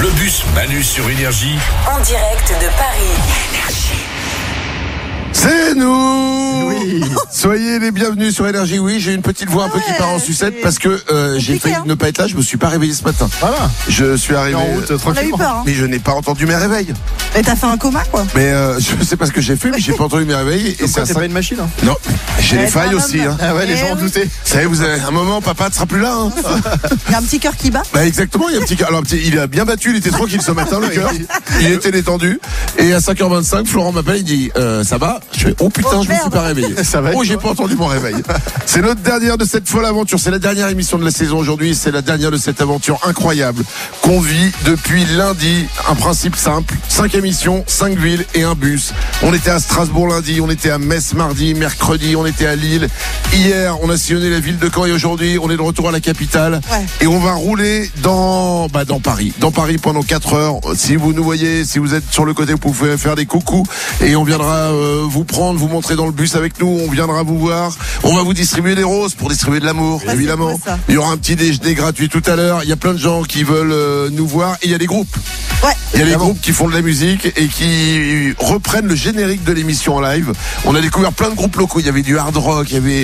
Le bus Manu sur Énergie. En direct de Paris. C'est nous. Oui. Soyez les bienvenus sur Énergie. Oui, j'ai une petite voix un peu qui part en sucette parce que j'ai failli ne pas être là. Je me suis pas réveillé ce matin. Voilà. Je suis arrivé En route, On a eu tranquillement. peur, hein. mais je n'ai pas entendu mes réveils. Et t'as fait un coma, quoi. Mais je sais pas ce que j'ai fait, mais j'ai pas entendu mes réveils. Et Comme c'est quoi, à c'est cinq- pas une machine. Hein. Non, j'ai Ouais, les failles c'est un aussi. homme. Hein. Ah ouais, les Eh gens ont oui. douté. Vous savez, vous avez un moment, papa ne sera plus là. Hein. Il y a un petit cœur qui bat. Bah exactement, il y a un petit. Alors il a bien battu, il était tranquille ce matin le cœur. Il était détendu. Et à 5h25, Florent m'appelle, il dit ça va. Je fais oh putain, Oh, je me suis merde. pas réveillé. Ça va, Oh, et j'ai toi pas entendu mon réveil. C'est notre dernière de cette folle aventure. C'est la dernière émission de la saison aujourd'hui. C'est la dernière de cette aventure incroyable qu'on vit depuis lundi. Un principe simple 5 émissions, 5 villes et un bus. On était à Strasbourg lundi, on était à Metz mardi, mercredi, on était à Lille. Hier, on a sillonné la ville de Caen et aujourd'hui, on est de retour à la capitale. Ouais. Et on va rouler dans Paris. Dans Paris pendant 4 heures. Si vous nous voyez, si vous êtes sur le côté, vous pouvez faire des coucous et on viendra vous prendre, vous montrer dans le bus avec nous. On viendra vous voir. On va vous distribuer des roses pour distribuer de l'amour, Ouais, évidemment. c'est beau, ça. Il y aura un petit déjeuner gratuit tout à l'heure. Il y a plein de gens qui veulent nous voir et il y a des groupes. Ouais. Il y a des Évidemment. groupes qui font de la musique et qui reprennent le générique de l'émission en live. On a découvert plein de groupes locaux. Il y avait du hard rock, il y avait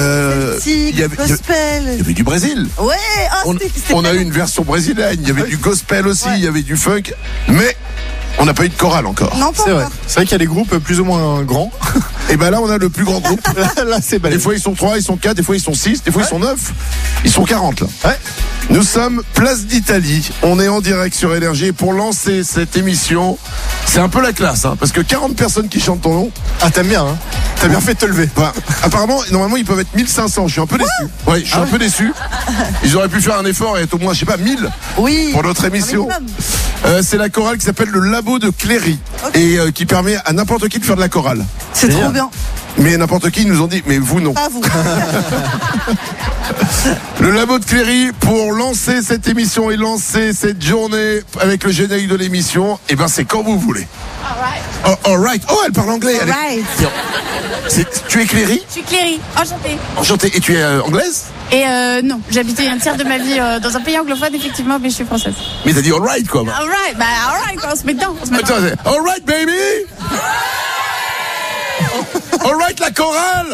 Celtic, il y avait gospel. du Brésil. Ouais, oh, c'était On a très eu bon. une version brésilienne, il y avait du gospel aussi, Ouais. il y avait du funk, mais on n'a pas eu de chorale encore. Non, pas C'est vrai. encore. C'est vrai qu'il y a des groupes plus ou moins grands. Et ben là, on a le plus grand groupe. Là, c'est Des balèze. fois, ils sont 3, ils sont 4, des fois, ils sont 6, des fois, ils sont 9. Ils sont 40 là. Ouais. Nous sommes Place d'Italie. On est en direct sur Énergie. Et pour lancer cette émission, c'est un peu la classe, hein, parce que 40 personnes qui chantent ton nom. Ah, t'aimes bien, hein. T'as bien fait de te lever. Enfin, apparemment, normalement, ils peuvent être 1500. Je suis un peu déçu. Ouais, je suis un peu déçu. Ils auraient pu faire un effort et être au moins, je sais pas, 1000 Oui. pour notre émission. C'est la chorale qui s'appelle le Labo de Cléry et qui permet à n'importe qui de faire de la chorale. C'est Génial. trop bien. Mais n'importe qui, ils nous ont dit, mais vous non. Pas vous. Le Labo de Cléry, pour lancer cette émission et lancer cette journée avec le générique de l'émission, et ben c'est quand vous voulez. Oh, all right. Oh, elle parle anglais. Elle est- Right. Tu es Cléry, Je suis Cléry, enchantée. enchantée. Et tu es anglaise? Et non, j'ai habité un tiers de ma vie dans un pays anglophone, effectivement, mais je suis française. Mais t'as dit all right quoi. Alright, on se met dedans. On se met Attends, dedans. c'est all right baby. All right la chorale.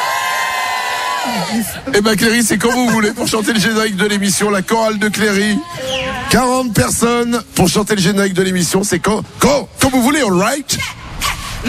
Eh ben Cléry, c'est quand vous voulez pour chanter le générique de l'émission, la chorale de Cléry. 40 personnes pour chanter le générique de l'émission, c'est quand vous voulez, all right.